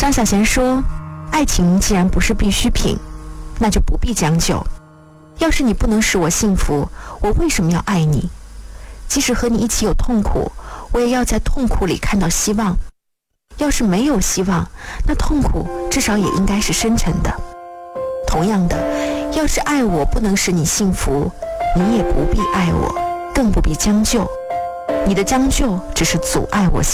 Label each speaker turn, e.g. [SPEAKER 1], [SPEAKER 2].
[SPEAKER 1] 张小娴说，爱情既然不是必需品，那就不必将就。要是你不能使我幸福，我为什么要爱你？即使和你一起有痛苦，我也要在痛苦里看到希望。要是没有希望，那痛苦至少也应该是深沉的。同样的，要是爱我不能使你幸福，你也不必爱我，更不必将就。你的将就只是阻碍我